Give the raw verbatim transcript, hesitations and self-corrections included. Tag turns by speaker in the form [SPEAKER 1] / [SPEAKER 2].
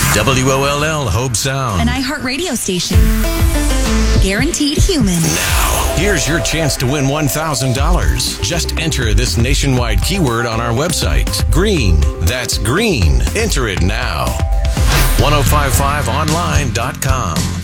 [SPEAKER 1] W O L L Hope Sound.
[SPEAKER 2] An iHeartRadio station. Guaranteed human.
[SPEAKER 1] Now, here's your chance to win one thousand dollars. Just enter this nationwide keyword on our website. Green. That's green. Enter it now. ten fifty-five online dot com.